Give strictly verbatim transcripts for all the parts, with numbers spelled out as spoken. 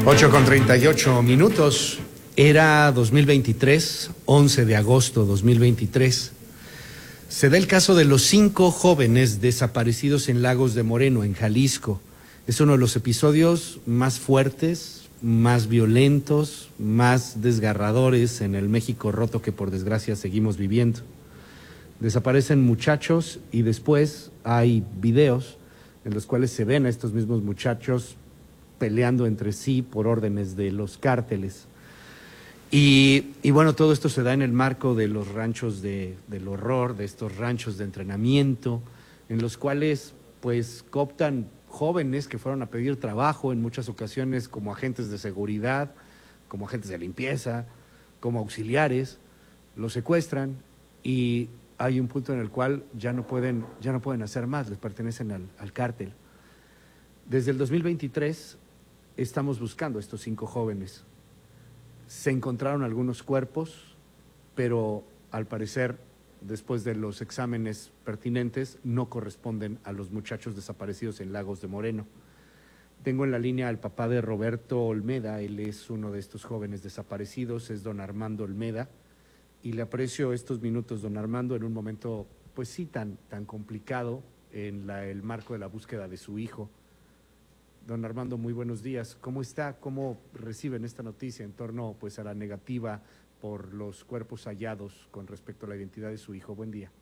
ocho con treinta y ocho minutos. Era dos mil veintitrés, once de agosto dos mil veintitrés. Se da el caso de los cinco jóvenes desaparecidos en Lagos de Moreno, en Jalisco. Es uno de los episodios más fuertes, más violentos, más desgarradores en el México roto que por desgracia seguimos viviendo. Desaparecen muchachos y después hay videos en los cuales se ven a estos mismos muchachos peleando entre sí por órdenes de los cárteles. Y, y bueno, todo esto se da en el marco de los ranchos de, del horror, de estos ranchos de entrenamiento, en los cuales pues cooptan jóvenes que fueron a pedir trabajo en muchas ocasiones como agentes de seguridad, como agentes de limpieza, como auxiliares, los secuestran y hay un punto en el cual ya no pueden, ya no pueden hacer más, les pertenecen al, al cártel. Desde el dos mil veintitrés estamos buscando a estos cinco jóvenes. Se encontraron algunos cuerpos, pero al parecer, después de los exámenes pertinentes, no corresponden a los muchachos desaparecidos en Lagos de Moreno. Tengo en la línea al papá de Roberto Olmeda, él es uno de estos jóvenes desaparecidos, es don Armando Olmeda, y le aprecio estos minutos, don Armando, en un momento, pues sí, tan, tan complicado en la, el marco de la búsqueda de su hijo. Don Armando, muy buenos días. ¿Cómo está? ¿Cómo reciben esta noticia en torno pues, a la negativa por los cuerpos hallados con respecto a la identidad de su hijo? Buen día.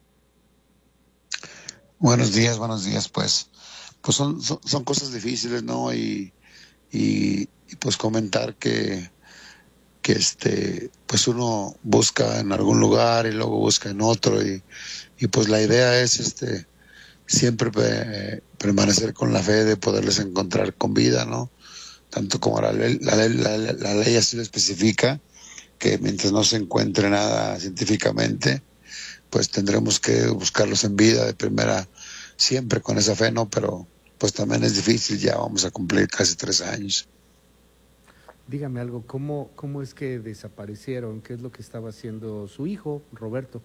Buenos días, buenos días. Pues, pues son, son, son cosas difíciles, ¿no? Y, y, y pues comentar que, que este, pues uno busca en algún lugar y luego busca en otro y, y pues la idea es este siempre eh, permanecer con la fe de poderles encontrar con vida, ¿no? Tanto como la ley, la ley, la, la ley así lo especifica, que mientras no se encuentre nada científicamente, pues tendremos que buscarlos en vida de primera, siempre con esa fe, ¿no? Pero pues también es difícil, ya vamos a cumplir casi tres años. Dígame algo, ¿cómo, cómo es que desaparecieron? ¿Qué es lo que estaba haciendo su hijo, Roberto?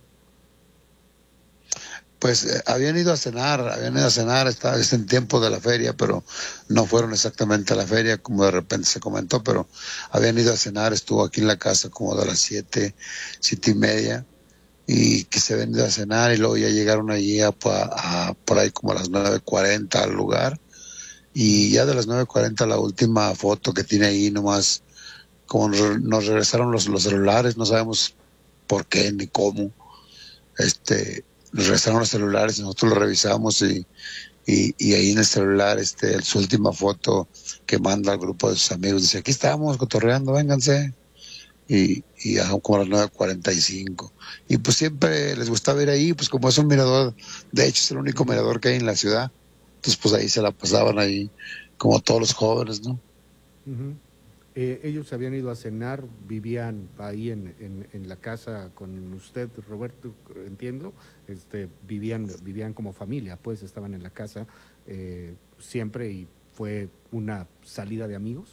Pues eh, habían ido a cenar, habían ido a cenar, estaba es en tiempo de la feria, pero no fueron exactamente a la feria, como de repente se comentó, pero habían ido a cenar, estuvo aquí en la casa como de las siete, siete y media, y que se habían ido a cenar, y luego ya llegaron allí a, a, a por ahí como a las nueve cuarenta al lugar, y ya de las nueve cuarenta la última foto que tiene ahí nomás, como nos regresaron los, los celulares, no sabemos por qué ni cómo, este... nos regresaron los celulares y nosotros los revisamos y, y, y ahí en el celular este su última foto que manda al grupo de sus amigos dice, aquí estamos cotorreando, vénganse, y, y como a las nueve cuarenta y cinco y pues siempre les gustaba ir ahí, pues como es un mirador, de hecho es el único mirador que hay en la ciudad, entonces pues ahí se la pasaban ahí como todos los jóvenes, ¿no? Uh-huh. Eh, ellos habían ido a cenar, vivían ahí en, en, en la casa con usted, Roberto, entiendo, este, vivían, vivían como familia, pues estaban en la casa eh, siempre y fue una salida de amigos.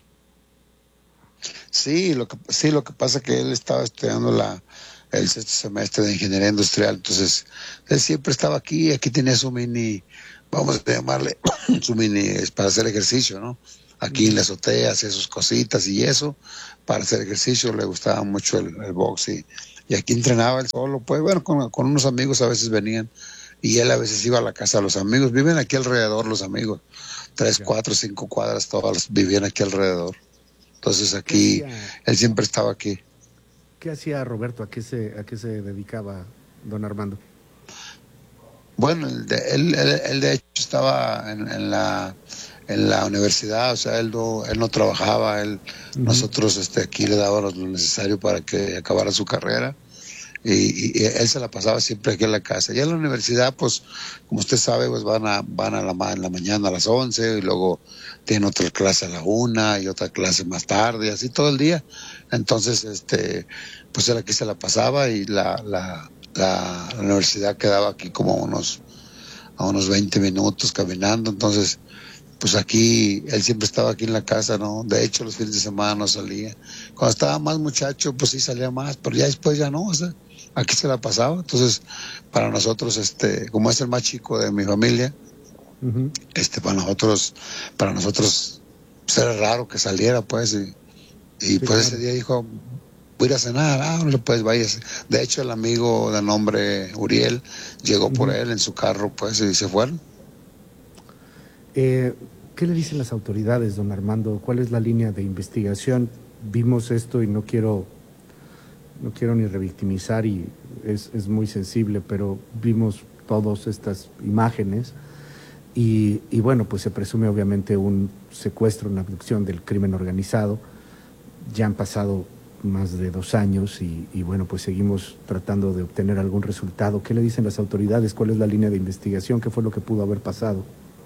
Sí, lo que sí, lo que pasa es que él estaba estudiando la el sexto semestre de ingeniería industrial, entonces él siempre estaba aquí, aquí tenía su mini, vamos a llamarle, su mini para hacer ejercicio, ¿no? Aquí en la azotea hacía sus cositas y eso, para hacer ejercicio, le gustaba mucho el, el box y, y aquí entrenaba él solo, pues bueno, con, con unos amigos a veces venían y él a veces iba a la casa de los amigos, viven aquí alrededor los amigos, tres, yeah. cuatro, cinco cuadras, todas vivían aquí alrededor, entonces aquí, él siempre estaba aquí. ¿Qué hacía Roberto? ¿A qué se, a qué se dedicaba don Armando? Bueno, él de, él, él, él de hecho estaba en, en la en la universidad, o sea, él no, él no trabajaba, él, uh-huh. nosotros este, aquí le dábamos lo necesario para que acabara su carrera y, y, y él se la pasaba siempre aquí en la casa. Y en la universidad, pues, como usted sabe, pues van a van a la, en la mañana a las once y luego tienen otra clase a la una y otra clase más tarde, así todo el día. Entonces, este, pues él aquí se la pasaba y la, la, la, la universidad quedaba aquí como a unos, a unos veinte minutos caminando, entonces pues aquí, él siempre estaba aquí en la casa, ¿no? De hecho, los fines de semana no salía. Cuando estaba más muchacho, pues sí salía más, pero ya después ya no, o sea, aquí se la pasaba. Entonces, para nosotros, este, como es el más chico de mi familia, uh-huh. este, para nosotros, para nosotros pues era raro que saliera, pues, y, y Sí, pues claro. ese día dijo, voy a ir a cenar, ah, no, pues váyase. De hecho, el amigo de nombre Uriel llegó por Ujú. él en su carro, pues, y se fueron. Eh, ¿Qué le dicen las autoridades, don Armando? ¿Cuál es la línea de investigación? Vimos esto y no quiero, no quiero ni revictimizar y es, es muy sensible, pero vimos todas estas imágenes y, y bueno, pues se presume obviamente un secuestro, una abducción del crimen organizado. Ya han pasado más de dos años y, y bueno, pues seguimos tratando de obtener algún resultado. ¿Qué le dicen las autoridades? ¿Cuál es la línea de investigación? ¿Qué fue lo que pudo haber pasado?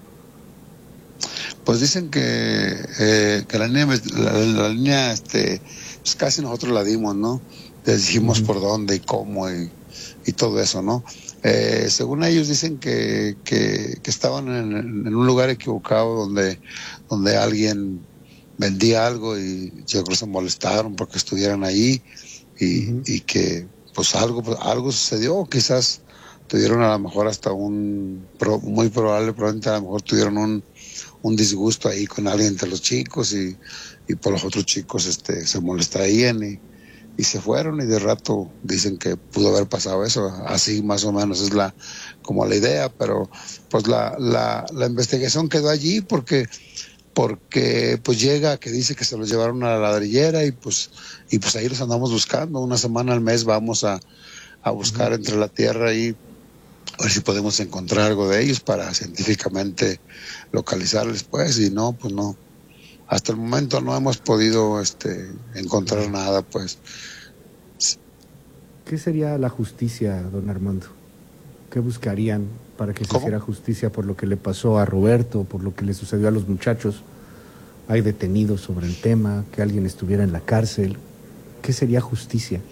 Pues dicen que, eh, que la línea, la, la línea este, pues casi nosotros la dimos, ¿no? Les dijimos Ujú. por dónde y cómo y, y todo eso, ¿no? Eh, según ellos dicen que, que, que estaban en, en un lugar equivocado donde, donde alguien vendía algo y yo creo que se molestaron porque estuvieran ahí y, Ujú. y que pues algo, pues, algo sucedió, quizás tuvieron a lo mejor hasta un, pro, muy probable, probablemente a lo mejor tuvieron un, un disgusto ahí con alguien entre los chicos y, y por los otros chicos este, se molestarían y, y se fueron y de rato dicen que pudo haber pasado eso, así más o menos es la como la idea, pero pues la, la, la investigación quedó allí porque porque pues llega que dice que se los llevaron a la ladrillera y pues y pues ahí los andamos buscando, una semana al mes vamos a, a buscar Ujú. entre la tierra y a ver si podemos encontrar algo de ellos para científicamente localizarles, pues, y no, pues no. Hasta el momento no hemos podido este, encontrar Claro. nada, pues. ¿Qué sería la justicia, don Armando? ¿Qué buscarían para que se ¿Cómo? hiciera justicia por lo que le pasó a Roberto, por lo que le sucedió a los muchachos? ¿Hay detenidos sobre el tema? ¿Que alguien estuviera en la cárcel? ¿Qué sería justicia?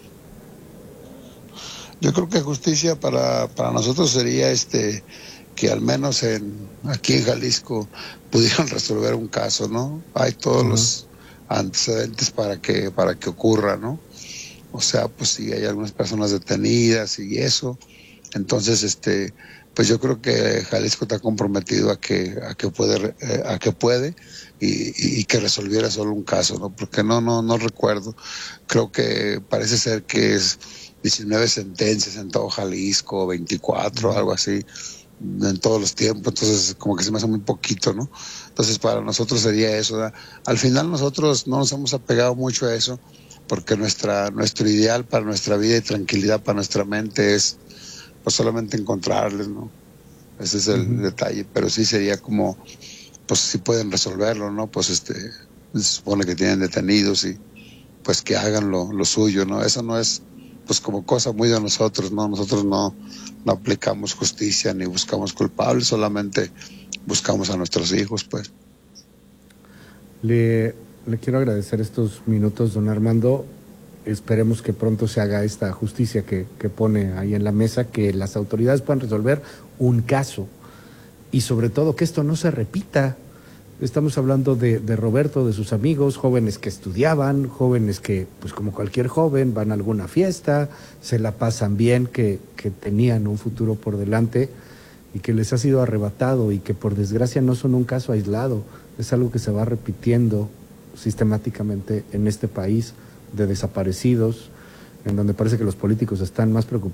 Yo creo que justicia para, para nosotros sería este que al menos en aquí en Jalisco pudieran resolver un caso, ¿no? Hay todos Ajá. los antecedentes para que para que ocurra, ¿no? O sea, pues sí hay algunas personas detenidas y eso. Entonces, este, pues yo creo que Jalisco está comprometido a que a que puede eh, a que puede y, y, y que resolviera solo un caso, ¿no? Porque no no no recuerdo. Creo que parece ser que es diecinueve sentencias en todo Jalisco, veinticuatro, Ujú. algo así, en todos los tiempos, entonces como que se me hace muy poquito, ¿no? Entonces para nosotros sería eso, ¿verdad? Al final nosotros no nos hemos apegado mucho a eso, porque nuestra, nuestro ideal para nuestra vida y tranquilidad para nuestra mente es pues solamente encontrarles, ¿no? Ese es el Ujú. detalle, pero sí sería como, pues sí pueden resolverlo, ¿no? Pues este, se supone que tienen detenidos y pues que hagan lo, lo suyo, ¿no? Eso no es pues como cosa muy de nosotros, ¿no? Nosotros no, no aplicamos justicia ni buscamos culpables, solamente buscamos a nuestros hijos, pues. Le, le quiero agradecer estos minutos, don Armando. Esperemos que pronto se haga esta justicia que, que pone ahí en la mesa, que las autoridades puedan resolver un caso y sobre todo que esto no se repita. Estamos hablando de, de Roberto, de sus amigos, jóvenes que estudiaban, jóvenes que, pues como cualquier joven, van a alguna fiesta, se la pasan bien, que, que tenían un futuro por delante y que les ha sido arrebatado y que por desgracia no son un caso aislado, es algo que se va repitiendo sistemáticamente en este país de desaparecidos, en donde parece que los políticos están más preocupados